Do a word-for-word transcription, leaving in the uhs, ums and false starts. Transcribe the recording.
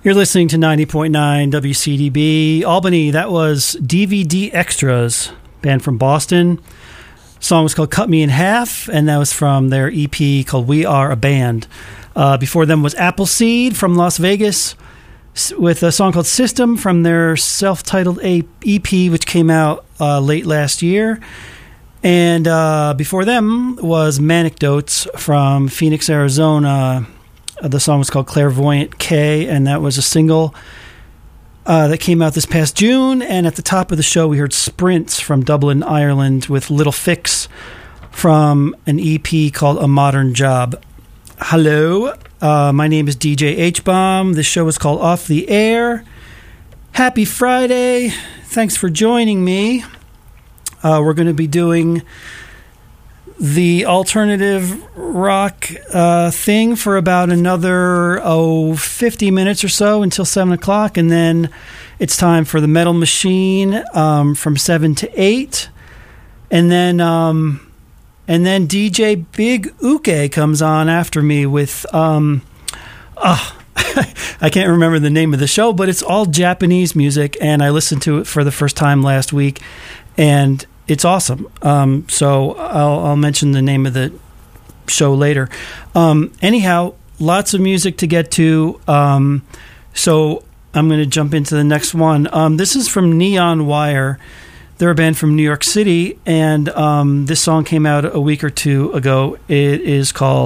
You're listening to ninety point nine W C D B Albany. That was D V D Extras, band from Boston. Song was called Cut Me in Half, and that was from their E P called We Are a Band. Uh, before them was Appleseed from Las Vegas with a song called System from their self-titled E P, which came out uh, late last year. And uh, before them was Manecdotes from Phoenix, Arizona. Uh, the song was called Clairvoyant K, and that was a single uh, that came out this past June. And at the top of the show, we heard Sprints from Dublin, Ireland, with Little Fix from an E P called A Modern Job. Hello, uh, my name is D J H-Bomb. This show is called Off the Air. Happy Friday. Thanks for joining me. Uh, we're going to be doing the alternative rock uh, thing for about another, oh, fifty minutes or so until seven o'clock. And then it's time for the Metal Machine um, from seven to eight. And then um, and then D J Big Uke comes on after me with, um, oh, I can't remember the name of the show, but it's all Japanese music. And I listened to it for the first time last week. And it's awesome. Um, so I'll, I'll mention the name of the show later. Um, anyhow, lots of music to get to. Um, so I'm going to jump into the next one. Um, this is from Neon Wire. They're a band from New York City, and um, this song came out a week or two ago. It is called